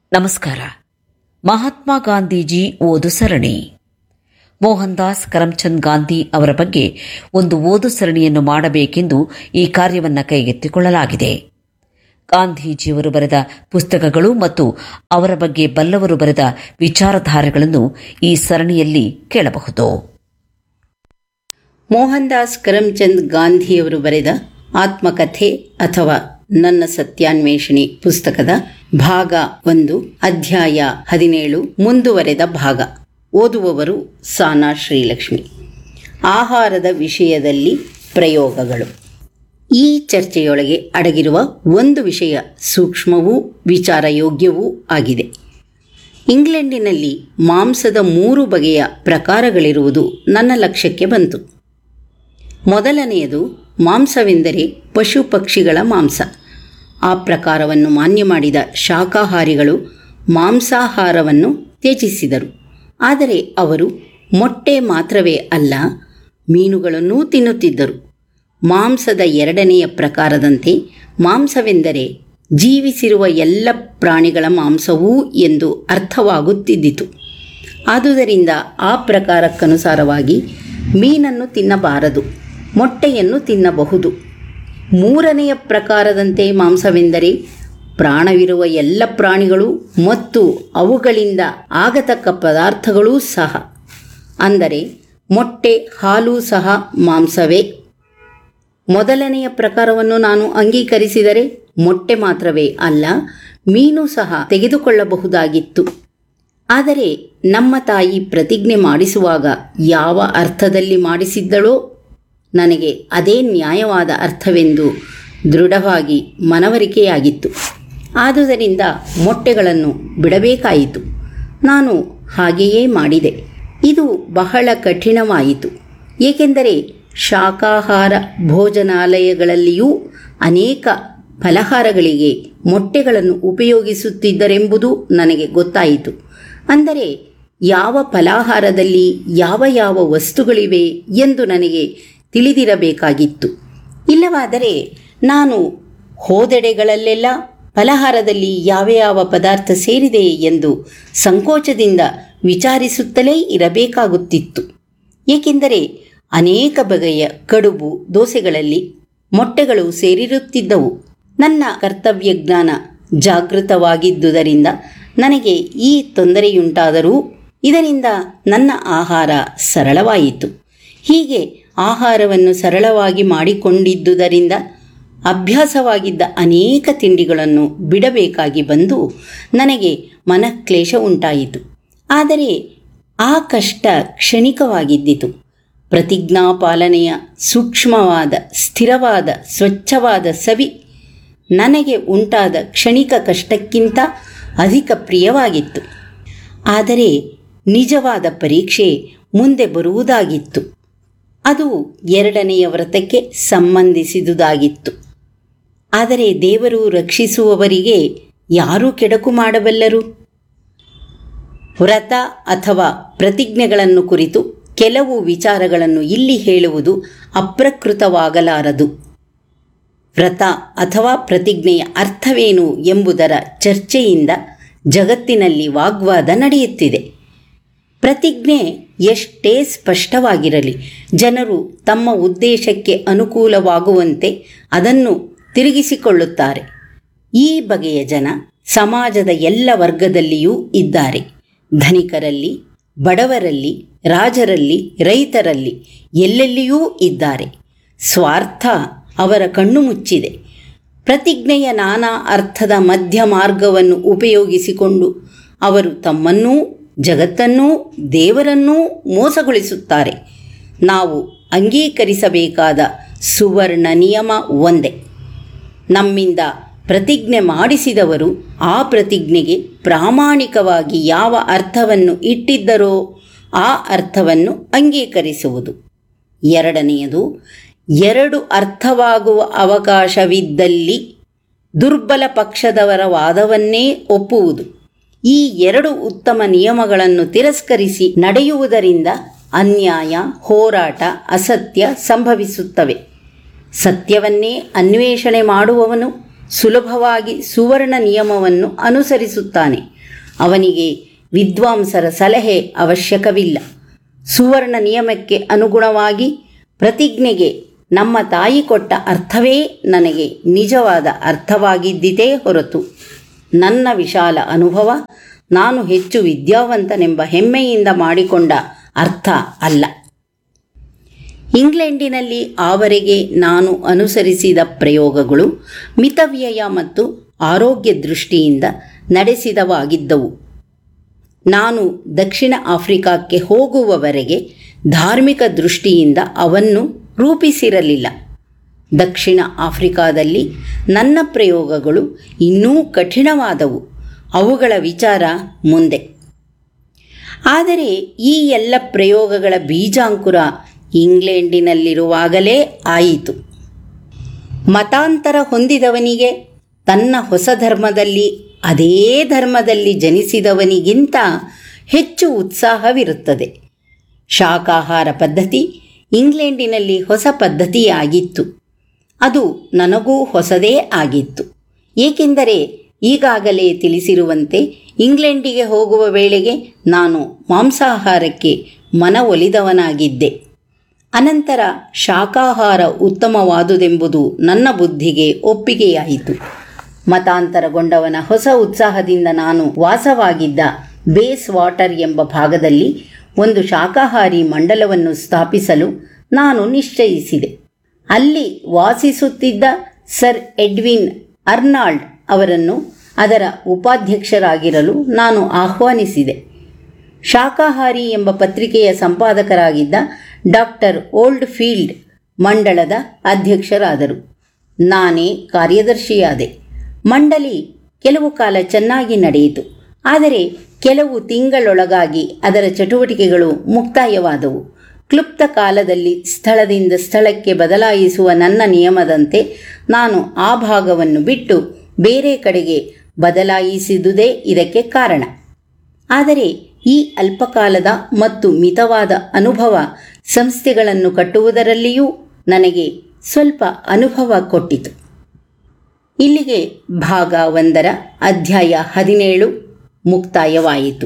ನಮಸ್ಕಾರ. ಮಹಾತ್ಮ ಗಾಂಧೀಜಿ ಓದು ಸರಣಿ. ಮೋಹನ್ ದಾಸ್ ಕರಮ್ಚಂದ್ ಗಾಂಧಿ ಅವರ ಬಗ್ಗೆ ಒಂದು ಓದು ಸರಣಿಯನ್ನು ಮಾಡಬೇಕೆಂದು ಈ ಕಾರ್ಯವನ್ನು ಕೈಗೆತ್ತಿಕೊಳ್ಳಲಾಗಿದೆ. ಗಾಂಧೀಜಿಯವರು ಬರೆದ ಪುಸ್ತಕಗಳು ಮತ್ತು ಅವರ ಬಗ್ಗೆ ಬಲ್ಲವರು ಬರೆದ ವಿಚಾರಧಾರೆಗಳನ್ನು ಈ ಸರಣಿಯಲ್ಲಿ ಕೇಳಬಹುದು. ಮೋಹನ್ ದಾಸ್ ಕರಮ್ಚಂದ್ ಗಾಂಧಿಯವರು ಬರೆದ ಆತ್ಮಕಥೆ ಅಥವಾ ನನ್ನ ಸತ್ಯಾನ್ವೇಷಣೆ ಪುಸ್ತಕದ ಭಾಗ 1, ಅಧ್ಯಾಯ 17, ಮುಂದುವರೆದ ಭಾಗ. ಓದುವವರು ಸಾನಾ ಶ್ರೀಲಕ್ಷ್ಮಿ. ಆಹಾರದ ವಿಷಯದಲ್ಲಿ ಪ್ರಯೋಗಗಳು. ಈ ಚರ್ಚೆಯೊಳಗೆ ಅಡಗಿರುವ ಒಂದು ವಿಷಯ ಸೂಕ್ಷ್ಮವೂ ವಿಚಾರಯೋಗ್ಯವೂ ಆಗಿದೆ. ಇಂಗ್ಲೆಂಡಿನಲ್ಲಿ ಮಾಂಸದ 3 ಬಗೆಯ ಪ್ರಕಾರಗಳಿರುವುದು ನನ್ನ ಲಕ್ಷ್ಯಕ್ಕೆ ಬಂತು. ಮೊದಲನೆಯದು, ಮಾಂಸವೆಂದರೆ ಪಶು ಪಕ್ಷಿಗಳ ಮಾಂಸ. ಆ ಪ್ರಕಾರವನ್ನು ಮಾನ್ಯ ಮಾಡಿದ ಶಾಕಾಹಾರಿಗಳು ಮಾಂಸಾಹಾರವನ್ನು ತ್ಯಜಿಸಿದರು. ಆದರೆ ಅವರು ಮೊಟ್ಟೆ ಮಾತ್ರವೇ ಅಲ್ಲ, ಮೀನುಗಳನ್ನೂ ತಿನ್ನುತ್ತಿದ್ದರು. ಮಾಂಸದ 2ನೆಯ ಪ್ರಕಾರದಂತೆ ಮಾಂಸವೆಂದರೆ ಜೀವಿಸಿರುವ ಎಲ್ಲ ಪ್ರಾಣಿಗಳ ಮಾಂಸವೂ ಎಂದು ಅರ್ಥವಾಗುತ್ತಿದ್ದಿತು. ಆದುದರಿಂದ ಆ ಪ್ರಕಾರಕ್ಕನುಸಾರವಾಗಿ ಮೀನನ್ನು ತಿನ್ನಬಾರದು, ಮೊಟ್ಟೆಯನ್ನು ತಿನ್ನಬಹುದು. 3ನೆಯ ಪ್ರಕಾರದಂತೆ ಮಾಂಸವೆಂದರೆ ಪ್ರಾಣವಿರುವ ಎಲ್ಲ ಪ್ರಾಣಿಗಳು ಮತ್ತು ಅವುಗಳಿಂದ ಆಗತಕ್ಕ ಪದಾರ್ಥಗಳೂ ಸಹ, ಅಂದರೆ ಮೊಟ್ಟೆ, ಹಾಲು ಸಹ ಮಾಂಸವೇ. ಮೊದಲನೆಯ ಪ್ರಕಾರವನ್ನು ನಾನು ಅಂಗೀಕರಿಸಿದರೆ ಮೊಟ್ಟೆ ಮಾತ್ರವೇ ಅಲ್ಲ, ಮೀನು ಸಹ ತೆಗೆದುಕೊಳ್ಳಬಹುದಾಗಿತ್ತು. ಆದರೆ ನಮ್ಮ ತಾಯಿ ಪ್ರತಿಜ್ಞೆ ಮಾಡಿಸುವಾಗ ಯಾವ ಅರ್ಥದಲ್ಲಿ ಮಾಡಿಸಿದ್ದಳೋ ನನಗೆ ಅದೇ ನ್ಯಾಯವಾದ ಅರ್ಥವೆಂದು ದೃಢವಾಗಿ ಮನವರಿಕೆಯಾಗಿತ್ತು. ಆದುದರಿಂದ ಮೊಟ್ಟೆಗಳನ್ನು ಬಿಡಬೇಕಾಯಿತು. ನಾನು ಹಾಗೆಯೇ ಮಾಡಿದೆ. ಇದು ಬಹಳ ಕಠಿಣವಾಯಿತು, ಏಕೆಂದರೆ ಶಾಕಾಹಾರ ಭೋಜನಾಲಯಗಳಲ್ಲಿಯೂ ಅನೇಕ ಫಲಹಾರಗಳಿಗೆ ಮೊಟ್ಟೆಗಳನ್ನು ಉಪಯೋಗಿಸುತ್ತಿದ್ದರೆಂಬುದು ನನಗೆ ಗೊತ್ತಾಯಿತು. ಅಂದರೆ ಯಾವ ಫಲಾಹಾರದಲ್ಲಿ ಯಾವ ಯಾವ ವಸ್ತುಗಳಿವೆ ಎಂದು ನನಗೆ ತಿಳಿದಿರಬೇಕಾಗಿತ್ತು. ಇಲ್ಲವಾದರೆ ನಾನು ಹೋದೆಡೆಗಳಲ್ಲೆಲ್ಲ ಫಲಹಾರದಲ್ಲಿ ಯಾವ ಯಾವ ಪದಾರ್ಥ ಸೇರಿದೆ ಎಂದು ಸಂಕೋಚದಿಂದ ವಿಚಾರಿಸುತ್ತಲೇ ಇರಬೇಕಾಗುತ್ತಿತ್ತು. ಏಕೆಂದರೆ ಅನೇಕ ಬಗೆಯ ಕಡುಬು, ದೋಸೆಗಳಲ್ಲಿ ಮೊಟ್ಟೆಗಳು ಸೇರಿರುತ್ತಿದ್ದವು. ನನ್ನ ಕರ್ತವ್ಯ ಜ್ಞಾನ ಜಾಗೃತವಾಗಿದ್ದುದರಿಂದ ನನಗೆ ಈ ತೊಂದರೆಯುಂಟಾದರೂ ಇದರಿಂದ ನನ್ನ ಆಹಾರ ಸರಳವಾಯಿತು. ಹೀಗೆ ಆಹಾರವನ್ನು ಸರಳವಾಗಿ ಮಾಡಿಕೊಂಡಿದ್ದುದರಿಂದ ಅಭ್ಯಾಸವಾಗಿದ್ದ ಅನೇಕ ತಿಂಡಿಗಳನ್ನು ಬಿಡಬೇಕಾಗಿ ಬಂದು ನನಗೆ ಮನಕ್ಲೇಶ ಉಂಟಾಯಿತು. ಆದರೆ ಆ ಕಷ್ಟ ಕ್ಷಣಿಕವಾಗಿದ್ದಿತು. ಪ್ರತಿಜ್ಞಾಪಾಲನೆಯ ಸೂಕ್ಷ್ಮವಾದ, ಸ್ಥಿರವಾದ, ಸ್ವಚ್ಛವಾದ ಸವಿ ನನಗೆ ಉಂಟಾದ ಕ್ಷಣಿಕ ಕಷ್ಟಕ್ಕಿಂತ ಅಧಿಕ ಪ್ರಿಯವಾಗಿತ್ತು. ಆದರೆ ನಿಜವಾದ ಪರೀಕ್ಷೆ ಮುಂದೆ ಬರುವುದಾಗಿತ್ತು. ಅದು 2ನೆಯ ವ್ರತಕ್ಕೆ ಸಂಬಂಧಿಸಿದುದಾಗಿತ್ತು. ಆದರೆ ದೇವರು ರಕ್ಷಿಸುವವರಿಗೆ ಯಾರೂ ಕೆಡಕು ಮಾಡಬಲ್ಲರು? ವ್ರತ ಅಥವಾ ಪ್ರತಿಜ್ಞೆಗಳನ್ನು ಕುರಿತು ಕೆಲವು ವಿಚಾರಗಳನ್ನು ಇಲ್ಲಿ ಹೇಳುವುದು ಅಪ್ರಕೃತವಾಗಲಾರದು. ವ್ರತ ಅಥವಾ ಪ್ರತಿಜ್ಞೆಯ ಅರ್ಥವೇನು ಎಂಬುದರ ಚರ್ಚೆಯಿಂದ ಜಗತ್ತಿನಲ್ಲಿ ವಾಗ್ವಾದ ನಡೆಯುತ್ತಿದೆ. ಪ್ರತಿಜ್ಞೆ ಎಷ್ಟೇ ಸ್ಪಷ್ಟವಾಗಿರಲಿ, ಜನರು ತಮ್ಮ ಉದ್ದೇಶಕ್ಕೆ ಅನುಕೂಲವಾಗುವಂತೆ ಅದನ್ನು ತಿರುಗಿಸಿಕೊಳ್ಳುತ್ತಾರೆ. ಈ ಬಗೆಯ ಜನ ಸಮಾಜದ ಎಲ್ಲ ವರ್ಗದಲ್ಲಿಯೂ ಇದ್ದಾರೆ. ಧನಿಕರಲ್ಲಿ, ಬಡವರಲ್ಲಿ, ರಾಜರಲ್ಲಿ, ರೈತರಲ್ಲಿ, ಎಲ್ಲೆಲ್ಲಿಯೂ ಇದ್ದಾರೆ. ಸ್ವಾರ್ಥ ಅವರ ಕಣ್ಣು ಮುಚ್ಚಿದೆ. ಪ್ರತಿಜ್ಞೆಯ ನಾನಾ ಅರ್ಥದ ಮಧ್ಯ ಮಾರ್ಗವನ್ನು ಉಪಯೋಗಿಸಿಕೊಂಡು ಅವರು ತಮ್ಮನ್ನೂ, ಜಗತ್ತನ್ನೂ, ದೇವರನ್ನೂ ಮೋಸಗೊಳಿಸುತ್ತಾರೆ. ನಾವು ಅಂಗೀಕರಿಸಬೇಕಾದ ಸುವರ್ಣ ನಿಯಮ ಒಂದೇ. ನಮ್ಮಿಂದ ಪ್ರತಿಜ್ಞೆ ಮಾಡಿಸಿದವರು ಆ ಪ್ರತಿಜ್ಞೆಗೆ ಪ್ರಾಮಾಣಿಕವಾಗಿ ಯಾವ ಅರ್ಥವನ್ನು ಇಟ್ಟಿದ್ದರೋ ಆ ಅರ್ಥವನ್ನು ಅಂಗೀಕರಿಸುವುದು. 2ನೆಯದು, 2 ಅರ್ಥವಾಗುವ ಅವಕಾಶವಿದ್ದಲ್ಲಿ ದುರ್ಬಲ ಪಕ್ಷದವರ ವಾದವನ್ನೇ ಒಪ್ಪುವುದು. ಈ 2 ಉತ್ತಮ ನಿಯಮಗಳನ್ನು ತಿರಸ್ಕರಿಸಿ ನಡೆಯುವುದರಿಂದ ಅನ್ಯಾಯ, ಹೋರಾಟ, ಅಸತ್ಯ ಸಂಭವಿಸುತ್ತವೆ. ಸತ್ಯವನ್ನೇ ಅನ್ವೇಷಣೆ ಮಾಡುವವನು ಸುಲಭವಾಗಿ ಸುವರ್ಣ ನಿಯಮವನ್ನು ಅನುಸರಿಸುತ್ತಾನೆ. ಅವನಿಗೆ ವಿದ್ವಾಂಸರ ಸಲಹೆ ಅವಶ್ಯಕವಿಲ್ಲ. ಸುವರ್ಣ ನಿಯಮಕ್ಕೆ ಅನುಗುಣವಾಗಿ ಪ್ರತಿಜ್ಞೆಗೆ ನಮ್ಮ ತಾಯಿ ಕೊಟ್ಟ ಅರ್ಥವೇ ನನಗೆ ನಿಜವಾದ ಅರ್ಥವಾಗಿದ್ದಿತೇ ಹೊರತು ನನ್ನ ವಿಶಾಲ ಅನುಭವ, ನಾನು ಹೆಚ್ಚು ವಿದ್ಯಾವಂತನೆಂಬ ಹೆಮ್ಮೆಯಿಂದ ಮಾಡಿಕೊಂಡ ಅರ್ಥ ಅಲ್ಲ. ಇಂಗ್ಲೆಂಡಿನಲ್ಲಿ ಆವರೆಗೆ ನಾನು ಅನುಸರಿಸಿದ ಪ್ರಯೋಗಗಳು ಮಿತವ್ಯಯ ಮತ್ತು ಆರೋಗ್ಯ ದೃಷ್ಟಿಯಿಂದ ನಡೆಸಿದವಾಗಿದ್ದವು. ನಾನು ದಕ್ಷಿಣ ಆಫ್ರಿಕಾಕ್ಕೆ ಹೋಗುವವರೆಗೆ ಧಾರ್ಮಿಕ ದೃಷ್ಟಿಯಿಂದ ಅವನ್ನು ರೂಪಿಸಿರಲಿಲ್ಲ. ದಕ್ಷಿಣ ಆಫ್ರಿಕಾದಲ್ಲಿ ನನ್ನ ಪ್ರಯೋಗಗಳು ಇನ್ನೂ ಕಠಿಣವಾದವು. ಅವುಗಳ ವಿಚಾರ ಮುಂದೆ. ಆದರೆ ಈ ಎಲ್ಲ ಪ್ರಯೋಗಗಳ ಬೀಜಾಂಕುರ ಇಂಗ್ಲೆಂಡಿನಲ್ಲಿರುವಾಗಲೇ ಆಯಿತು. ಮತಾಂತರ ಹೊಂದಿದವನಿಗೆ ತನ್ನ ಹೊಸ ಧರ್ಮದಲ್ಲಿ ಅದೇ ಧರ್ಮದಲ್ಲಿ ಜನಿಸಿದವನಿಗಿಂತ ಹೆಚ್ಚು ಉತ್ಸಾಹವಿರುತ್ತದೆ. ಶಾಕಾಹಾರ ಪದ್ಧತಿ ಇಂಗ್ಲೆಂಡಿನಲ್ಲಿ ಹೊಸ ಪದ್ಧತಿಯಾಗಿತ್ತು. ಅದು ನನಗೂ ಹೊಸದೇ ಆಗಿತ್ತು. ಏಕೆಂದರೆ ಈಗಾಗಲೇ ತಿಳಿಸಿರುವಂತೆ ಇಂಗ್ಲೆಂಡಿಗೆ ಹೋಗುವ ವೇಳೆಗೆ ನಾನು ಮಾಂಸಾಹಾರಕ್ಕೆ ಮನವೊಲಿದವನಾಗಿದ್ದೆ. ಅನಂತರ ಶಾಕಾಹಾರ ಉತ್ತಮವಾದುದೆಂಬುದು ನನ್ನ ಬುದ್ಧಿಗೆ ಒಪ್ಪಿಗೆಯಾಯಿತು. ಮತಾಂತರಗೊಂಡವನ ಹೊಸ ಉತ್ಸಾಹದಿಂದ ನಾನು ವಾಸವಾಗಿದ್ದ ಬೇಸ್ ವಾಟರ್ ಎಂಬ ಭಾಗದಲ್ಲಿ ಒಂದು ಶಾಕಾಹಾರಿ ಮಂಡಲವನ್ನು ಸ್ಥಾಪಿಸಲು ನಾನು ನಿಶ್ಚಯಿಸಿದೆ. ಅಲ್ಲಿ ವಾಸಿಸುತ್ತಿದ್ದ ಸರ್ ಎಡ್ವಿನ್ ಅರ್ನಾಲ್ಡ್ ಅವರನ್ನು ಅದರ ಉಪಾಧ್ಯಕ್ಷರಾಗಿರಲು ನಾನು ಆಹ್ವಾನಿಸಿದೆ. ಶಾಕಾಹಾರಿ ಎಂಬ ಪತ್ರಿಕೆಯ ಸಂಪಾದಕರಾಗಿದ್ದ ಡಾಕ್ಟರ್ ಓಲ್ಡ್ ಫೀಲ್ಡ್ ಮಂಡಳದ ಅಧ್ಯಕ್ಷರಾದರು. ನಾನೇ ಕಾರ್ಯದರ್ಶಿಯಾದೆ. ಮಂಡಳಿ ಕೆಲವು ಕಾಲ ಚೆನ್ನಾಗಿ ನಡೆಯಿತು. ಆದರೆ ಕೆಲವು ತಿಂಗಳೊಳಗಾಗಿ ಅದರ ಚಟುವಟಿಕೆಗಳು ಮುಕ್ತಾಯವಾದವು. ಕ್ಲುಪ್ತ ಕಾಲದಲ್ಲಿ ಸ್ಥಳದಿಂದ ಸ್ಥಳಕ್ಕೆ ಬದಲಾಯಿಸುವ ನನ್ನ ನಿಯಮದಂತೆ ನಾನು ಆ ಭಾಗವನ್ನು ಬಿಟ್ಟು ಬೇರೆ ಕಡೆಗೆ ಬದಲಾಯಿಸಿದುದೇ ಇದಕ್ಕೆ ಕಾರಣ. ಆದರೆ ಈ ಅಲ್ಪಕಾಲದ ಮತ್ತು ಮಿತವಾದ ಅನುಭವ ಸಂಸ್ಥೆಗಳನ್ನು ಕಟ್ಟುವುದರಲ್ಲಿಯೂ ನನಗೆ ಸ್ವಲ್ಪ ಅನುಭವ ಕೊಟ್ಟಿತು. ಇಲ್ಲಿಗೆ ಭಾಗ 1 ಅಧ್ಯಾಯ 17 ಮುಕ್ತಾಯವಾಯಿತು.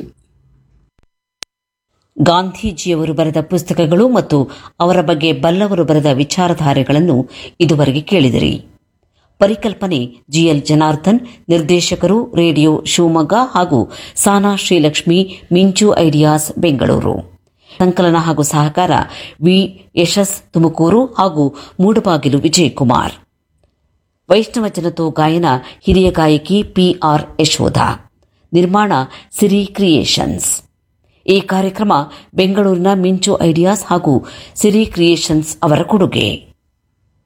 ಗಾಂಧೀಜಿಯವರು ಬರೆದ ಪುಸ್ತಕಗಳು ಮತ್ತು ಅವರ ಬಗ್ಗೆ ಬಲ್ಲವರು ಬರೆದ ವಿಚಾರಧಾರೆಗಳನ್ನು ಇದುವರೆಗೆ ಕೇಳಿದಿರಿ. ಪರಿಕಲ್ಪನೆ ಜಿಎಲ್ ಜನಾರ್ದನ್, ನಿರ್ದೇಶಕರು ರೇಡಿಯೋ ಶಿವಮೊಗ್ಗ ಹಾಗೂ ಸಾನಾ ಶ್ರೀಲಕ್ಷ್ಮಿ, ಮಿಂಚು ಐಡಿಯಾಸ್ ಬೆಂಗಳೂರು. ಸಂಕಲನ ಹಾಗೂ ಸಹಕಾರ ವಿ ಯಶಸ್ ತುಮಕೂರು ಹಾಗೂ ಮೂಡಬಾಗಿಲು ವಿಜಯಕುಮಾರ್. ವೈಷ್ಣವ ಜನತೋ ಗಾಯನ ಹಿರಿಯ ಗಾಯಕಿ ಪಿಆರ್ ಯಶೋಧ. ನಿರ್ಮಾಣ ಸಿರಿ ಕ್ರಿಯೇಷನ್ಸ್. ಈ ಕಾರ್ಯಕ್ರಮ ಬೆಂಗಳೂರಿನ ಮಿಂಚು ಐಡಿಯಾಸ್ ಹಾಗೂ ಸಿರಿ ಕ್ರಿಯೇಷನ್ಸ್ ಅವರ ಕೊಡುಗೆ.